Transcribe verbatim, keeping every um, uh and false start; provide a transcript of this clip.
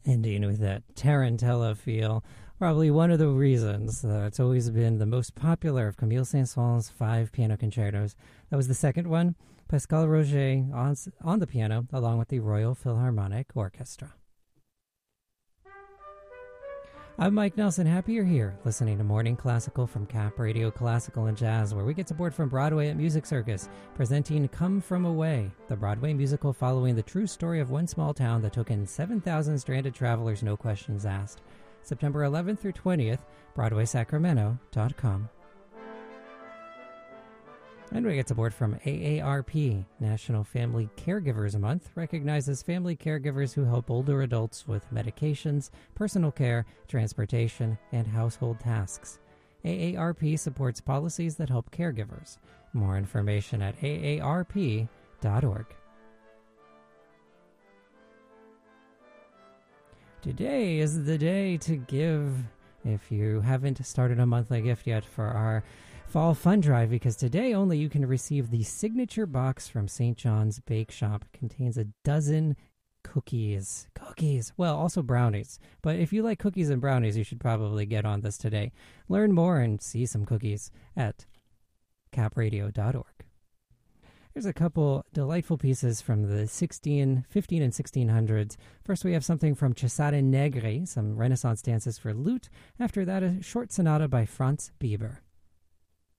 Ending with that Tarantella feel, probably one of the reasons that it's always been the most popular of Camille Saint-Saëns' five piano concertos. That was the second one, Pascal Roger on, on the piano, along with the Royal Philharmonic Orchestra. I'm Mike Nelson. Happy you're here, listening to Morning Classical from Cap Radio Classical and Jazz, where we get support from Broadway at Music Circus, presenting Come From Away, the Broadway musical following the true story of one small town that took in seven thousand stranded travelers, no questions asked. September eleventh through twentieth, broadway sacramento dot com. And we get support from A A R P, National Family Caregivers Month, recognizes family caregivers who help older adults with medications, personal care, transportation, and household tasks. A A R P supports policies that help caregivers. More information at A A R P dot org. Today is the day to give, if you haven't started a monthly gift yet, for our Fall Fun Drive, because today only you can receive the signature box from Saint John's Bake Shop. It contains a dozen cookies. Cookies. Well, also brownies. But if you like cookies and brownies, you should probably get on this today. Learn more and see some cookies at cap radio dot org. There's a couple delightful pieces from the sixteen, fifteen, and sixteen hundreds. First, we have something from Cesare Negri, some Renaissance dances for lute. After that, a short sonata by Franz Bieber.